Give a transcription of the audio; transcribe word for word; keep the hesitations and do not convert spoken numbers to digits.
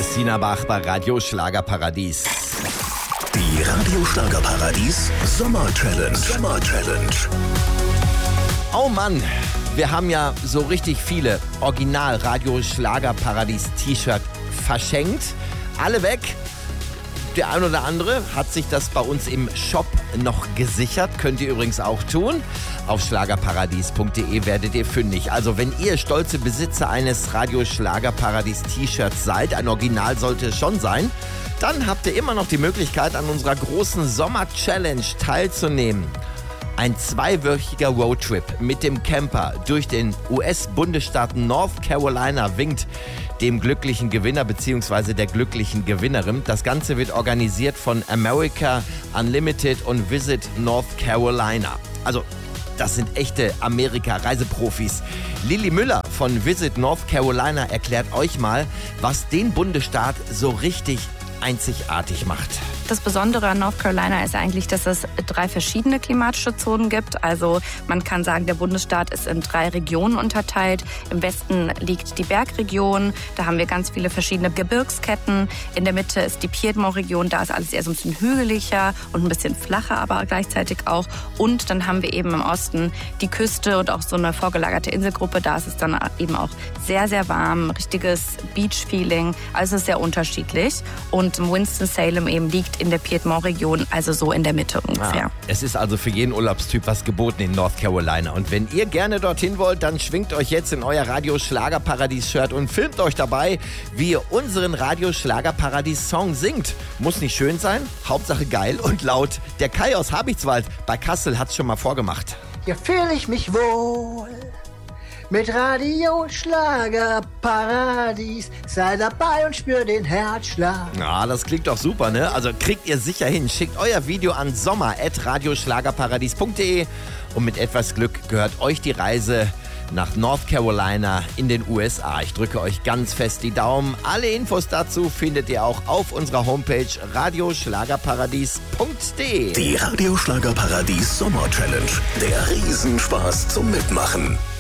Christina Bach bei Radio Schlagerparadies. Die Radio Schlagerparadies Sommer Challenge. Sommer Challenge. Oh Mann, wir haben ja so richtig viele Original Radio Schlagerparadies T-Shirt verschenkt. Alle weg. Der ein oder andere hat sich das bei uns im Shop noch gesichert. Könnt ihr übrigens auch tun. Auf schlagerparadies punkt de werdet ihr fündig. Also wenn ihr stolze Besitzer eines Radio Schlagerparadies T-Shirts seid, ein Original sollte es schon sein, dann habt ihr immer noch die Möglichkeit, an unserer großen Sommer-Challenge teilzunehmen. Ein zweiwöchiger Roadtrip mit dem Camper durch den U S-Bundesstaat North Carolina winkt dem glücklichen Gewinner bzw. der glücklichen Gewinnerin. Das Ganze wird organisiert von America Unlimited und Visit North Carolina. Also, das sind echte Amerika-Reiseprofis. Lilly Müller von Visit North Carolina erklärt euch mal, was den Bundesstaat so richtig einzigartig macht. Das Besondere an North Carolina ist eigentlich, dass es drei verschiedene klimatische Zonen gibt. Also man kann sagen, der Bundesstaat ist in drei Regionen unterteilt. Im Westen liegt die Bergregion, da haben wir ganz viele verschiedene Gebirgsketten. In der Mitte ist die Piedmont-Region, da ist alles eher so ein bisschen hügeliger und ein bisschen flacher, aber gleichzeitig auch. Und dann haben wir eben im Osten die Küste und auch so eine vorgelagerte Inselgruppe. Da ist es dann eben auch sehr, sehr warm, richtiges Beach-Feeling. Also es ist sehr unterschiedlich. Und Winston-Salem eben liegt in der Piedmont-Region, also so in der Mitte ungefähr. Ah, es ist also für jeden Urlaubstyp was geboten in North Carolina. Und wenn ihr gerne dorthin wollt, dann schwingt euch jetzt in euer Radio Schlagerparadies-Shirt und filmt euch dabei, wie ihr unseren Radio Schlagerparadies-Song singt. Muss nicht schön sein, Hauptsache geil und laut. Der Kai aus Habichtswald bei Kassel hat's schon mal vorgemacht. Hier fühle ich mich wohl mit Radio Schlagerparadies. Sei dabei und spür den Herzschlag. Ja, das klingt doch super, ne? Also kriegt ihr sicher hin. Schickt euer Video an sommer at radio schlagerparadies punkt de und mit etwas Glück gehört euch die Reise nach North Carolina in den U S A. Ich drücke euch ganz fest die Daumen. Alle Infos dazu findet ihr auch auf unserer Homepage radio schlagerparadies punkt de. Die Radio Schlagerparadies Sommer Challenge. Der Riesenspaß zum Mitmachen.